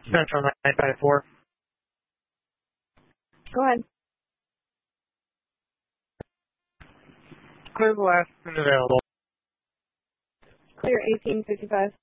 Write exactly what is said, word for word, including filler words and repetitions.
Central nine five four. Go ahead. Clear the last and available. Clear eighteen fifty-five.